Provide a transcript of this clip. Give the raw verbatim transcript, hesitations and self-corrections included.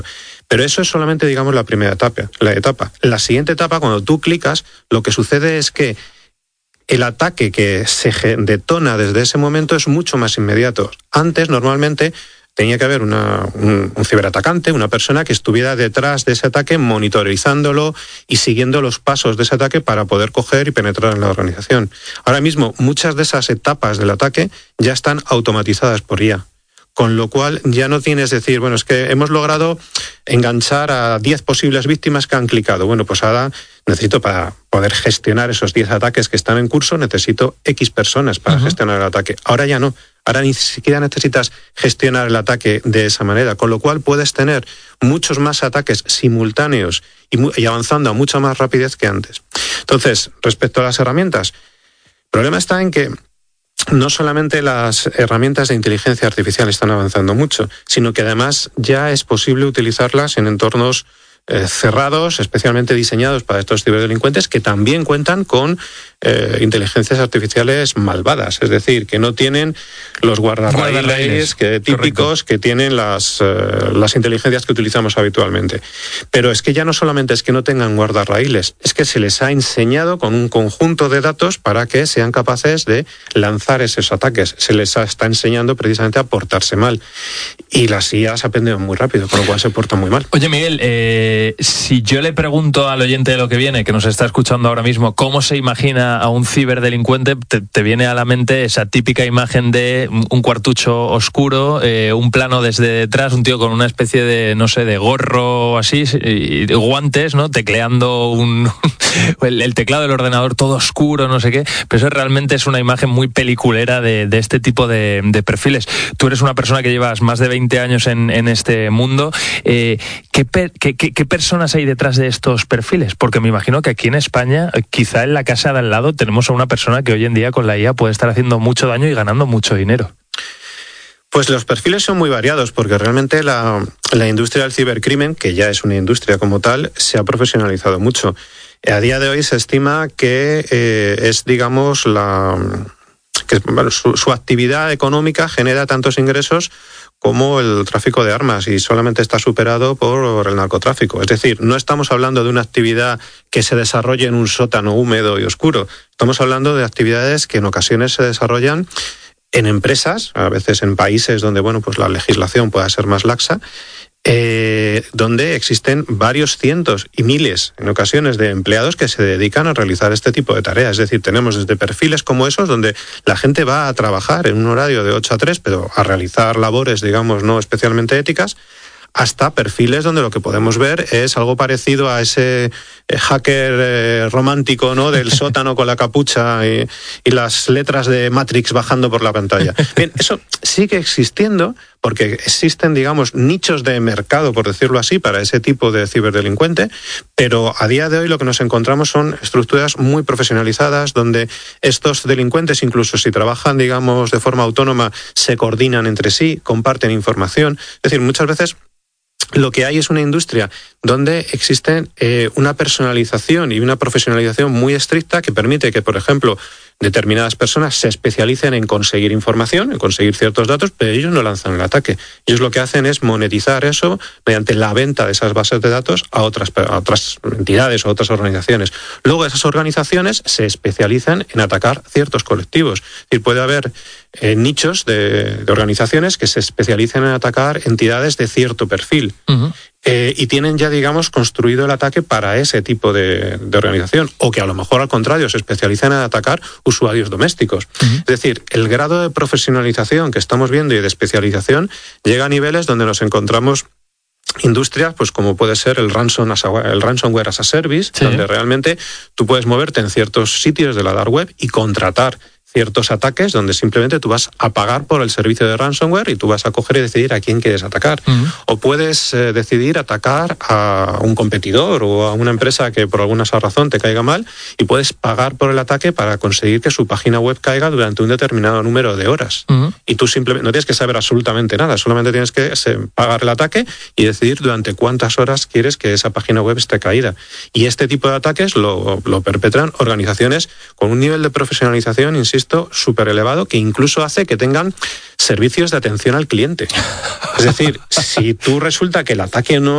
Pero eso es solamente, digamos, la primera etapa, la etapa. La siguiente etapa, cuando tú clicas, lo que sucede es que el ataque que se detona desde ese momento es mucho más inmediato. Antes, normalmente, tenía que haber una, un, un ciberatacante, una persona que estuviera detrás de ese ataque, monitorizándolo y siguiendo los pasos de ese ataque para poder coger y penetrar en la organización. Ahora mismo, muchas de esas etapas del ataque ya están automatizadas por I A. Con lo cual ya no tienes que decir, bueno, es que hemos logrado enganchar a diez posibles víctimas que han clicado. Bueno, pues ahora necesito, para poder gestionar esos diez ataques que están en curso, necesito X personas para uh-huh. gestionar el ataque. Ahora ya no. Ahora ni siquiera necesitas gestionar el ataque de esa manera, con lo cual puedes tener muchos más ataques simultáneos y, mu- y avanzando a mucha más rapidez que antes. Entonces, respecto a las herramientas, el problema está en que no solamente las herramientas de inteligencia artificial están avanzando mucho, sino que además ya es posible utilizarlas en entornos eh, cerrados, especialmente diseñados para estos ciberdelincuentes, que también cuentan con eh, inteligencias artificiales malvadas, es decir, que no tienen los guardarraíles que, típicos Correcto. que tienen las, eh, las inteligencias que utilizamos habitualmente. Pero es que ya no solamente es que no tengan guardarraíles, es que se les ha enseñado con un conjunto de datos para que sean capaces de lanzar esos ataques. Se les está enseñando precisamente a portarse mal. Y las I As aprenden muy rápido, con lo cual se portan muy mal. Oye, Miguel, eh, si yo le pregunto al oyente de Lo que viene, que nos está escuchando ahora mismo, ¿cómo se imagina a un ciberdelincuente? Te, te viene a la mente esa típica imagen de un cuartucho oscuro, eh, un plano desde detrás, un tío con una especie de, no sé, de gorro así, y guantes, ¿no? Tecleando un el, el teclado del ordenador todo oscuro, no sé qué. Pero eso realmente es una imagen muy peliculera de, de este tipo de, de perfiles. Tú eres una persona que llevas más de veinte años en, en este mundo. Eh, ¿qué, per, qué, qué, ¿Qué personas hay detrás de estos perfiles? Porque me imagino que aquí en España, quizá en la casa de al lado, tenemos a una persona que hoy en día con la I A puede estar haciendo mucho daño y ganando mucho dinero. Pues los perfiles son muy variados, porque realmente la, la industria del cibercrimen, que ya es una industria como tal, se ha profesionalizado mucho. A día de hoy se estima que eh, es, digamos, la que bueno, su, su actividad económica genera tantos ingresos como el tráfico de armas, y solamente está superado por el narcotráfico. Es decir, no estamos hablando de una actividad que se desarrolle en un sótano húmedo y oscuro. Estamos hablando de actividades que en ocasiones se desarrollan en empresas, a veces en países donde bueno, pues la legislación pueda ser más laxa, eh, donde existen varios cientos y miles, en ocasiones, de empleados que se dedican a realizar este tipo de tareas. Es decir, tenemos desde perfiles como esos, donde la gente va a trabajar en un horario de ocho a tres, pero a realizar labores, digamos, no especialmente éticas, hasta perfiles donde lo que podemos ver es algo parecido a ese hacker eh, romántico, ¿no?, del sótano con la capucha y, y las letras de Matrix bajando por la pantalla. Bien, eso sigue existiendo porque existen, digamos, nichos de mercado, por decirlo así, para ese tipo de ciberdelincuente, pero a día de hoy lo que nos encontramos son estructuras muy profesionalizadas, donde estos delincuentes, incluso si trabajan, digamos, de forma autónoma, se coordinan entre sí, comparten información. Es decir, muchas veces lo que hay es una industria donde existe eh, una personalización y una profesionalización muy estricta que permite que, por ejemplo, determinadas personas se especialicen en conseguir información, en conseguir ciertos datos, pero ellos no lanzan el ataque. Ellos lo que hacen es monetizar eso mediante la venta de esas bases de datos a otras, a otras entidades o otras organizaciones. Luego esas organizaciones se especializan en atacar ciertos colectivos. Es decir, puede haber eh, nichos de, de organizaciones que se especializan en atacar entidades de cierto perfil. Uh-huh. Eh, y tienen ya, digamos, construido el ataque para ese tipo de, de organización, o que a lo mejor al contrario se especializan en atacar usuarios domésticos. Uh-huh. Es decir, el grado de profesionalización que estamos viendo y de especialización llega a niveles donde nos encontramos industrias, pues como puede ser el, ransom as a, el ransomware as a service, sí, donde realmente tú puedes moverte en ciertos sitios de la dark web y contratar ciertos ataques donde simplemente tú vas a pagar por el servicio de ransomware y tú vas a coger y decidir a quién quieres atacar. Uh-huh. O puedes eh, decidir atacar a un competidor o a una empresa que por alguna razón te caiga mal y puedes pagar por el ataque para conseguir que su página web caiga durante un determinado número de horas. Uh-huh. Y tú simplemente no tienes que saber absolutamente nada, solamente tienes que se, pagar el ataque y decidir durante cuántas horas quieres que esa página web esté caída. Y este tipo de ataques lo, lo perpetran organizaciones con un nivel de profesionalización, insisto, súper elevado, que incluso hace que tengan servicios de atención al cliente. Es decir, si tú resulta que el ataque no